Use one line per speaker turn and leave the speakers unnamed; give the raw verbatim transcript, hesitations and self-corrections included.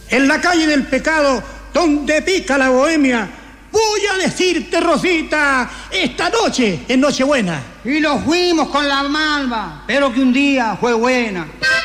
en la calle del pecado, donde pica la bohemia, voy a decirte, Rosita, esta noche es Nochebuena.
Y nos fuimos con la malva, pero que un día fue buena.